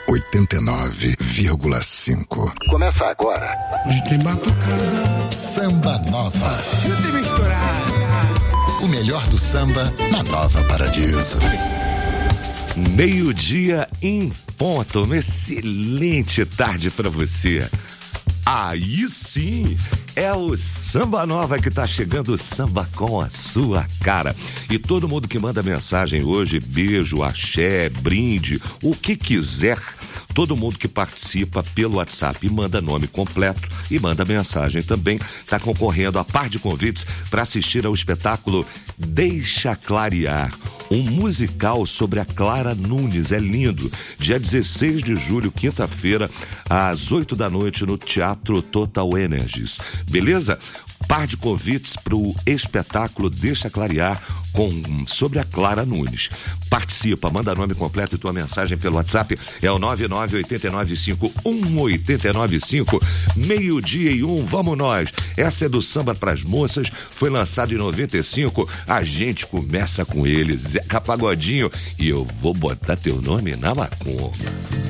89,5. Começa agora. Hoje tem batucada. Samba Nova. Eu tenho misturada. O melhor do samba na Nova Paradiso. Meio-dia em ponto. Uma excelente tarde para você. Aí sim, é o Samba Nova que tá chegando, o samba com a sua cara. E todo mundo que manda mensagem hoje, beijo, axé, brinde, o que quiser, todo mundo que participa pelo WhatsApp e manda nome completo e manda mensagem também, tá concorrendo a par de convites para assistir ao espetáculo Deixa Clarear, um musical sobre a Clara Nunes. É lindo. Dia 16 de julho, quinta-feira, às 8 da noite, no Teatro Total Energies. Beleza? Par de convites para o espetáculo Deixa Clarear sobre a Clara Nunes. Participa, manda nome completo e tua mensagem pelo WhatsApp. É o 998951895. Meio-dia e 1, vamos nós. Essa é do Samba pras Moças, foi lançado em 95. A gente começa com ele, Zeca Pagodinho, e eu vou botar teu nome na macumba.